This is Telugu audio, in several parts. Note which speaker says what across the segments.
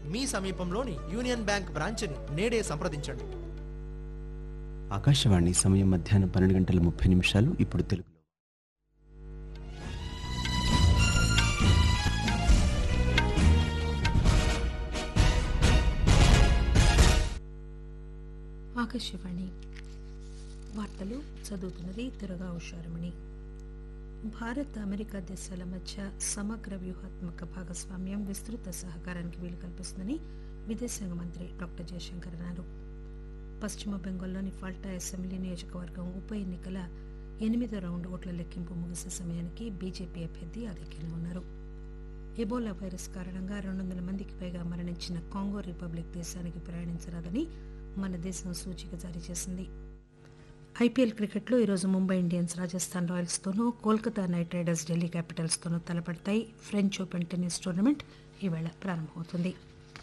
Speaker 1: మీ సమీపంలోని యూనియన్ బ్యాంక్ బ్రాంచ్ని నేడే సంప్రదించండి.
Speaker 2: ఆకాశవాణి సమయం మధ్యాహ్నం 12:30 ఇప్పుడు తెలుగులో.
Speaker 3: ఆకాశవాణి వార్తలు చదువుతున్నది దుర్గా ఉషారమణి. భారత్ అమెరికా దేశాల మధ్య సమగ్ర వ్యూహాత్మక భాగస్వామ్యం విస్తృత సహకారానికి వీలు కల్పిస్తుందని విదేశాంగ మంత్రి డాక్టర్ జయశంకర్ అన్నారు. పశ్చిమ బెంగాల్లోని ఫాల్టా అసెంబ్లీ నియోజకవర్గం ఉప ఎన్నికల 8వ రౌండ్ ఓట్ల లెక్కింపు ముగిసే సమయానికి బీజేపీ అభ్యర్థి ఆధిక్యంలో ఉన్నారు. ఎబోలా వైరస్ కారణంగా 200 మందికి పైగా మరణించిన కాంగో రిపబ్లిక్ దేశానికి ప్రయాణించరాదని మన దేశం సూచిక జారీ చేసింది. ఐపీఎల్ క్రికెట్లో ఈరోజు Mumbai Indians Rajasthan రాయల్స్తోనూ, Kolkata night riders Delhi క్యాపిటల్స్తోనూ తలపడతాయి. French open tennis tournament ఈవేళ ప్రారంభమవుతుంది.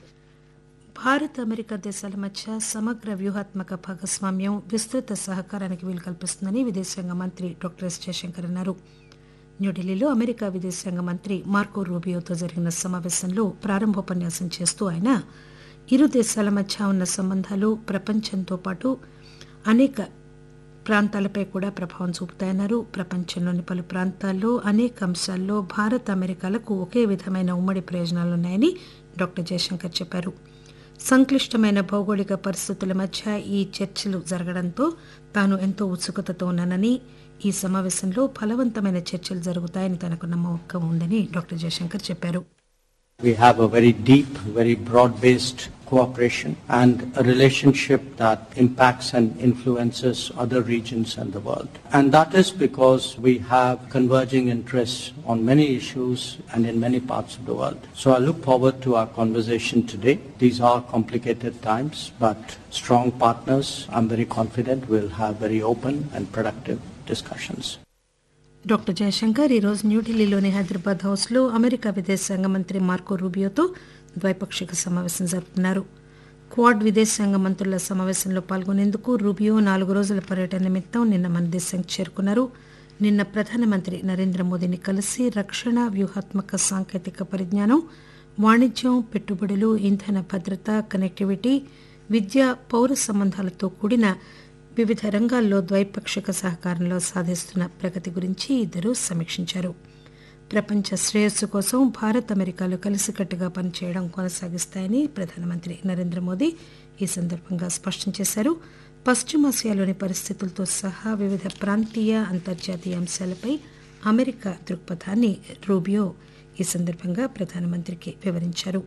Speaker 3: భారత్ అమెరికా దేశాల మధ్య సమగ్ర వ్యూహాత్మక భాగస్వామ్యం విస్తృత సహకారానికి వీలు కల్పిస్తుందని విదేశాంగ మంత్రి డాక్టర్ ఎస్ జయశంకర్ అన్నారు. న్యూఢిల్లీలో అమెరికా విదేశాంగ మంత్రి మార్కో రూబియోతో జరిగిన సమావేశంలో ప్రారంభోపన్యాసం చేస్తూ ఆయన ఇరు దేశాల మధ్య ఉన్న సంబంధాలు ప్రపంచంతో పాటు అనేక ప్రాంతాలపై కూడా ప్రభావం చూపుతాయన్నారు. ప్రపంచంలోని పలు ప్రాంతాల్లో అనేక అంశాల్లో భారత్ అమెరికాలకు ఒకే విధమైన ఉమ్మడి ప్రయోజనాలున్నాయని డాక్టర్ జయశంకర్ చెప్పారు. సంక్లిష్టమైన భౌగోళిక పరిస్థితుల మధ్య ఈ చర్చలు జరగడంతో తాను ఎంతో ఉత్సుకతతో ఉన్నానని, ఈ సమావేశంలో ఫలవంతమైన చర్చలు జరుగుతాయని తనకు నమ్మకం ఉందని డాక్టర్ జయశంకర్ చెప్పారు.
Speaker 4: We have a very deep, very broad-based cooperation and a relationship that impacts and influences other regions and the world. And that is because we have converging interests on many issues and in many parts of the world. So I look forward to our conversation today. These are complicated times, but strong partners, I'm very confident, will have very open and productive discussions.
Speaker 3: Doctor Jayashankar ఈరోజు న్యూఢిల్లీలోని హైదరాబాద్ హౌస్లో అమెరికా విదేశాంగ మంత్రి మార్కో రూబియోతో ద్వైపాక్షిక సమావేశం జరుపుతున్నారు. క్వాడ్ విదేశాంగ మంత్రుల సమావేశంలో పాల్గొనేందుకు రూబియో 4 రోజుల పర్యటన నిమిత్తం నిన్న మన దేశానికి చేరుకున్నారు. నిన్న ప్రధానమంత్రి నరేంద్ర మోదీని కలిసి రక్షణ, వ్యూహాత్మక సాంకేతిక పరిజ్ఞానం, వాణిజ్యం, పెట్టుబడులు, ఇంధన భద్రత, కనెక్టివిటీ, విద్య, పౌర సంబంధాలతో కూడిన వివిధ రంగాల్లో ద్వైపాక్షిక సహకారంలో సాధిస్తున్న ప్రగతి గురించి ఇద్దరూ సమీక్షించారు. ప్రపంచ శ్రేయస్సు కోసం భారత్ అమెరికాలు కలిసికట్టుగా పనిచేయడం కొనసాగిస్తాయని ప్రధానమంత్రి నరేంద్ర మోదీ ఈ సందర్భంగా స్పష్టం చేశారు. పశ్చిమాసియాలోని పరిస్థితులతో సహా వివిధ ప్రాంతీయ, అంతర్జాతీయ అంశాలపై అమెరికా దృక్పథాన్ని రూబియో ఈ సందర్భంగా ప్రధానమంత్రికి వివరించారు.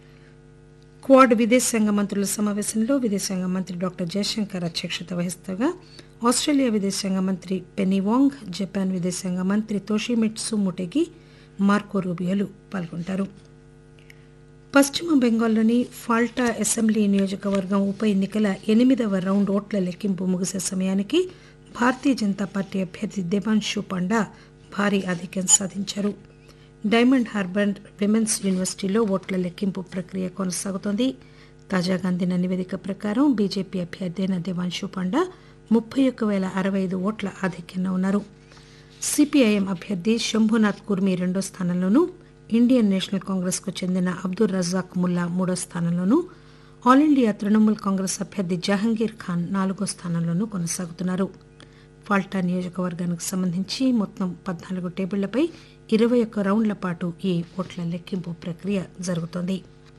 Speaker 3: క్వాడ్ విదేశాంగ మంత్రుల సమావేశంలో విదేశాంగ మంత్రి డాక్టర్ జయశంకర్ అధ్యక్షత వహిస్తగా ఆస్ట్రేలియా విదేశాంగ మంత్రి పెనీ వాంగ్, జపాన్ విదేశాంగ మంత్రి తోషిమిట్సు మొటెగి, మార్కో రూబియోలు పాల్గొంటారు. పశ్చిమ బెంగాల్లోని ఫాల్టా అసెంబ్లీ నియోజకవర్గం ఉప ఎన్నికల 8వ రౌండ్ ఓట్ల లెక్కింపు ముగిసే సమయానికి భారతీయ జనతా పార్టీ అభ్యర్థి దేబాన్షు పండా భారీ ఆధిక్యం సాధించారు. డైమండ్ హార్బర్ విమెన్స్ యూనివర్సిటీలో ఓట్ల లెక్కింపు ప్రక్రియ కొనసాగుతోంది. తాజాగా అందిన నివేదిక ప్రకారం బీజేపీ అభ్యర్థి అయిన దేవాన్షు పండా 31,065 ఓట్ల ఆధిక్యంలో ఉన్నారు. సిపిఐఎం అభ్యర్థి శంభునాథ్ కుర్మి 2వ స్థానంలోనూ, ఇండియన్ నేషనల్ కాంగ్రెస్ కు చెందిన అబ్దుల్ రజాక్ ముల్లా 3వ స్థానంలోనూ, ఆల్ ఇండియా తృణమూల్ కాంగ్రెస్ అభ్యర్థి జహంగీర్ ఖాన్ 4వ స్థానంలోనూ కొనసాగుతున్నారు. ఫాల్టా నియోజకవర్గానికి సంబంధించి మొత్తం 14 టేబుళ్లపై 21 రౌండ్ల పాటు ఈ ఓట్ల లెక్కింపు ప్రక్రియ జరుగుతోంది.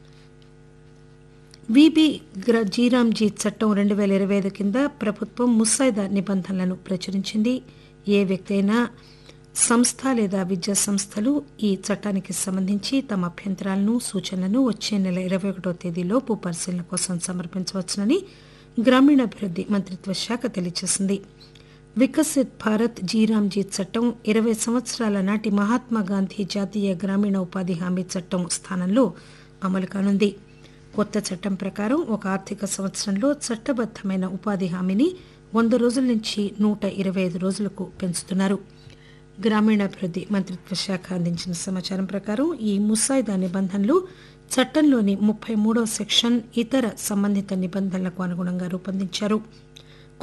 Speaker 3: విబి జీరాంజీ చట్టం 2025 కింద ప్రభుత్వం ముసాయిదా నిబంధనలను ప్రచురించింది. ఏ వ్యక్తి అయినా, సంస్థ లేదా విద్యా సంస్థలు ఈ చట్టానికి సంబంధించి తమ అభ్యంతరాలను, సూచనలను వచ్చే నెల 21వ తేదీలోపు పరిశీలన కోసం సమర్పించవచ్చునని గ్రామీణాభివృద్ధి మంత్రిత్వ శాఖ తెలియజేసింది. వికసిత్ భారత్ జీరాంజీ చట్టం 20 సంవత్సరాల నాటి మహాత్మాగాంధీ జాతీయ గ్రామీణ ఉపాధి హామీ చట్టం స్థానంలో అమలు కానుంది. కొత్త చట్టం ప్రకారం ఒక ఆర్థిక సంవత్సరంలో చట్టబద్దమైన ఉపాధి హామీని 100 రోజుల నుంచి 125 రోజులకు పెంచుతున్నారు. గ్రామీణాభివృద్ధి మంత్రిత్వ శాఖ అందించిన సమాచారం ప్రకారం ఈ ముసాయిదా నిబంధనలు చట్టంలోని 33వ సెక్షన్, ఇతర సంబంధిత నిబంధనలకు అనుగుణంగా రూపొందించారు.